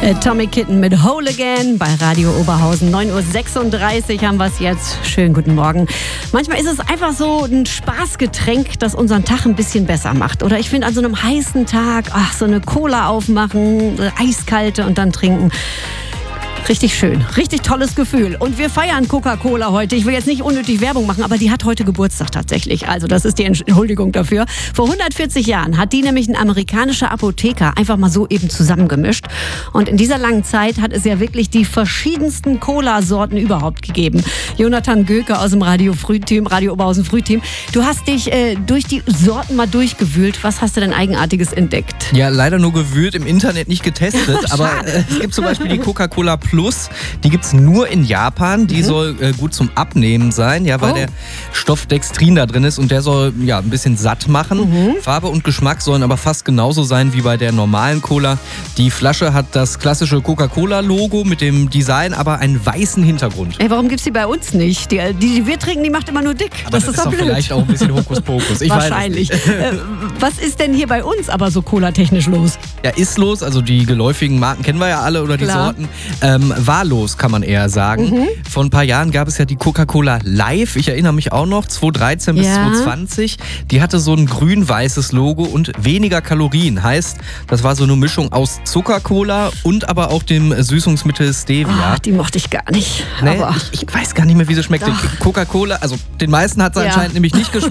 Tommy Kitten mit Whole Again bei Radio Oberhausen. 9.36 Uhr haben wir es jetzt. Schönen guten Morgen. Manchmal ist es einfach so ein Spaßgetränk, das unseren Tag ein bisschen besser macht. Oder ich finde an so einem heißen Tag, so eine Cola aufmachen, eiskalte und dann trinken. Richtig schön, richtig tolles Gefühl. Und wir feiern Coca-Cola heute. Ich will jetzt nicht unnötig Werbung machen, aber die hat heute Geburtstag tatsächlich. Also das ist die Entschuldigung dafür. Vor 140 Jahren hat die nämlich ein amerikanischer Apotheker einfach mal so eben zusammengemischt. Und in dieser langen Zeit hat es ja wirklich die verschiedensten Cola-Sorten überhaupt gegeben. Jonathan Göke aus dem Radio Oberhausen Frühteam. Du hast dich durch die Sorten mal durchgewühlt. Was hast du denn Eigenartiges entdeckt? Ja, leider nur gewühlt, im Internet nicht getestet. Aber es gibt zum Beispiel die Coca-Cola Plus, die gibt es nur in Japan. Die soll gut zum Abnehmen sein, ja, weil der Stoff Dextrin da drin ist und der soll ja ein bisschen satt machen. Farbe und Geschmack sollen aber fast genauso sein wie bei der normalen Cola. Die Flasche hat das klassische Coca-Cola-Logo mit dem Design, aber einen weißen Hintergrund. Ey, warum gibt's die bei uns nicht? Die wir trinken, die macht immer nur dick. Aber das ist doch vielleicht auch ein bisschen Hokuspokus. Wahrscheinlich. Was ist denn hier bei uns aber so cola-technisch los? Ja, ist los. Also die geläufigen Marken kennen wir ja alle oder die Sorten. War los, kann man eher sagen. Vor ein paar Jahren gab es ja die Coca-Cola Live. Ich erinnere mich auch noch, 2013 bis 2020. Die hatte so ein grün-weißes Logo und weniger Kalorien. Heißt, das war so eine Mischung aus Zuckercola und aber auch dem Süßungsmittel Stevia. Die mochte ich gar nicht. Nee, ich weiß gar nicht mehr, wie sie schmeckt. Coca-Cola, also den meisten hat sie anscheinend nämlich nicht geschmeckt.